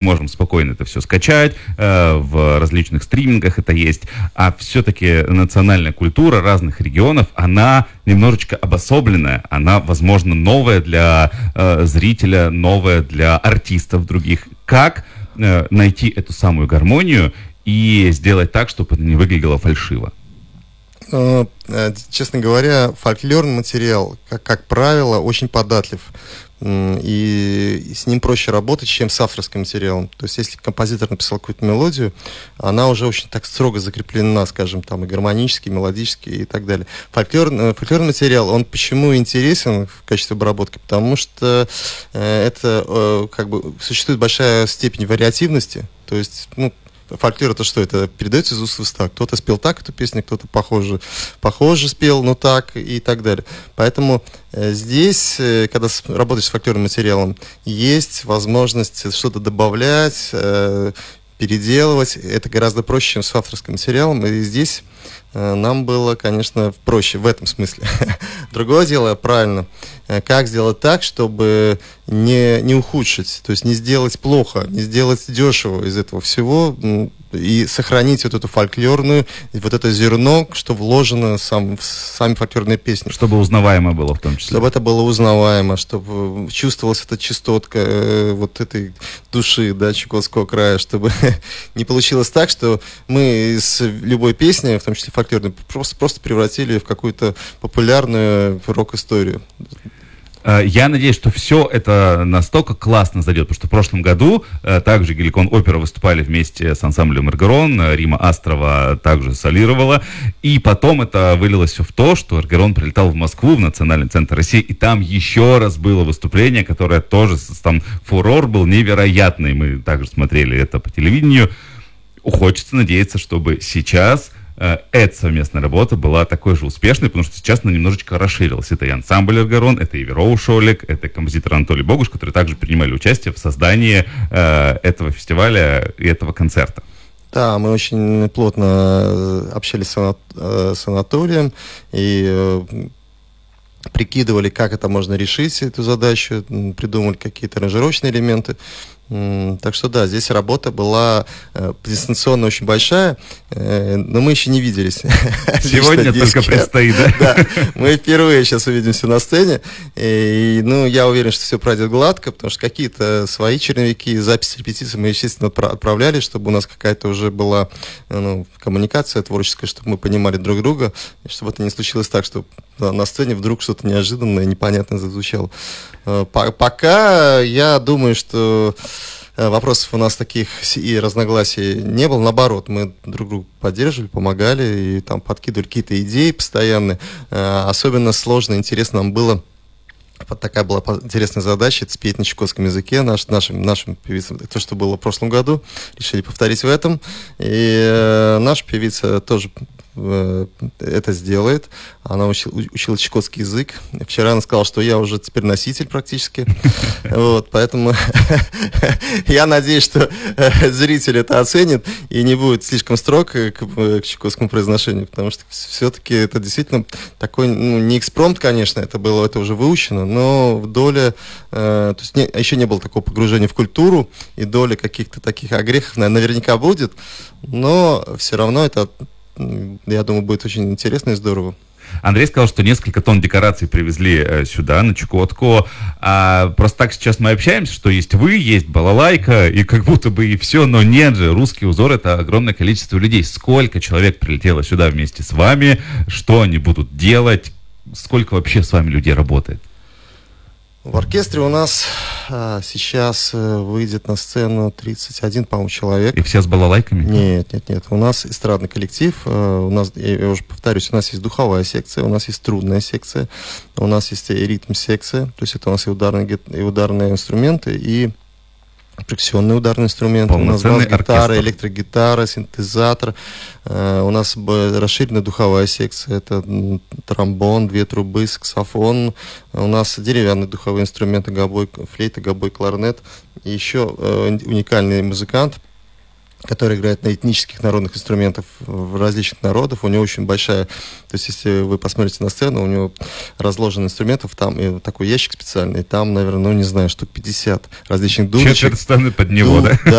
можем спокойно это все скачать, в различных стримингах это есть, а все-таки национальная культура разных регионов, она немножечко обособленная, она, возможно, новая для зрителя, новая для артистов других. Как найти эту самую гармонию и сделать так, чтобы это не выглядело фальшиво? Честно говоря, фольклорный материал, как правило, очень податлив. И с ним проще работать, чем с авторским материалом. То есть, если композитор написал какую-то мелодию, она уже очень так строго закреплена, скажем, там и гармонически, и мелодически, и так далее. Фольклорный материал, он почему интересен в качестве обработки? Потому что это как бы существует большая степень вариативности. То есть, фольклор — это что? Это передается из уст в уста. Кто-то спел так эту песню, кто-то похоже спел, но так и так далее. Поэтому здесь, когда работаешь с фольклорным материалом, есть возможность что-то добавлять, переделывать. Это гораздо проще, чем с авторским материалом. И здесь нам было, конечно, проще в этом смысле. Другое дело, правильно, как сделать так, чтобы не ухудшить, то есть не сделать плохо, не сделать дешево из этого всего, и сохранить вот эту фольклорную, вот это зерно, что вложено в сами фольклорные песни. Чтобы узнаваемо было в том числе. Чтобы это было узнаваемо, чтобы чувствовалась эта частотка вот этой души, да, Чукотского края, чтобы не получилось так, что мы из любой песни, в том числе фольклорной, просто превратили в какую-то популярную рок-историю. Я надеюсь, что все это настолько классно зайдет, потому что в прошлом году также Геликон Опера выступали вместе с ансамблем Эргерон, Рима Астрова также солировала, и потом это вылилось все в то, что Эргерон прилетал в Москву, в Национальный центр России, и там еще раз было выступление, которое тоже, там фурор был невероятный, мы также смотрели это по телевидению. Хочется надеяться, чтобы сейчас эта совместная работа была такой же успешной, потому что сейчас она немножечко расширилась. Это и ансамбль Эргерон, это и Вероу Шолик, это композитор Анатолий Богуш, которые также принимали участие в создании этого фестиваля и этого концерта. Да, мы очень плотно общались с Анатолием и прикидывали, как это можно решить, эту задачу, придумали какие-то аранжировочные элементы. Так что да, здесь работа была дистанционно очень большая, но мы еще не виделись. Сегодня только предстоит, да? Да, мы впервые сейчас увидимся на сцене, и, я уверен, что все пройдет гладко, потому что какие-то свои черновики, записи репетиций мы, естественно, отправляли, чтобы у нас какая-то уже была коммуникация творческая, чтобы мы понимали друг друга, и чтобы это не случилось так, что на сцене вдруг что-то неожиданное, непонятное зазвучало. Пока я думаю, что вопросов у нас таких и разногласий не было. Наоборот, мы друг друга поддерживали, помогали и там подкидывали какие-то идеи постоянно. Особенно сложно, интересно нам было. Такая была интересная задача — это спеть на чукотском языке нашим певицам. То, что было в прошлом году, решили повторить в этом. И наша певица тоже это сделает. Она учила чукотский язык. Вчера она сказала, что я уже теперь носитель практически. Вот, поэтому я надеюсь, что зритель это оценит и не будет слишком строг к чукотскому произношению, потому что все-таки это действительно такой, не экспромт, конечно, это уже выучено, но доля, то есть еще не было такого погружения в культуру, и доля каких-то таких огрехов наверняка будет, но все равно это, я думаю, будет очень интересно и здорово. Андрей сказал, что несколько тонн декораций привезли сюда, на Чукотку. Просто так сейчас мы общаемся, что есть вы, есть балалайка, и как будто бы и все, но нет же, русский узор — это огромное количество людей. Сколько человек прилетело сюда вместе с вами, что они будут делать, сколько вообще с вами людей работает? В оркестре у нас сейчас выйдет на сцену 31, по-моему, человек. И все с балалайками? Нет. У нас эстрадный коллектив. У нас, я уже повторюсь, у нас есть духовая секция, у нас есть струнная секция, у нас есть и ритм-секция. То есть это у нас и ударные инструменты, и перкуссионные ударные инструменты. У нас бас-гитара, электрогитара, синтезатор. У нас расширенная духовая секция. Это тромбон, 2 трубы, саксофон. У нас деревянные духовые инструменты, флейта, гобой, кларнет. И еще уникальный музыкант, который играет на этнических народных инструментах различных народов. У него очень большая... То есть, если вы посмотрите на сцену, у него разложено инструментов, там и такой ящик специальный, там, наверное, штук 50 различных дудочек. Четверть сцены под него, да?